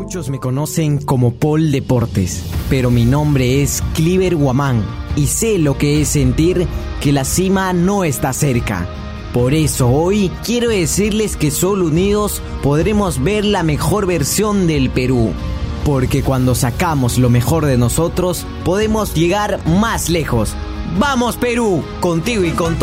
Muchos me conocen como Paul Deportes, pero mi nombre es Cliver Guamán y sé lo que es sentir que la cima no está cerca. Por eso hoy quiero decirles que solo unidos podremos ver la mejor versión del Perú. Porque cuando sacamos lo mejor de nosotros, podemos llegar más lejos. ¡Vamos Perú! Contigo y con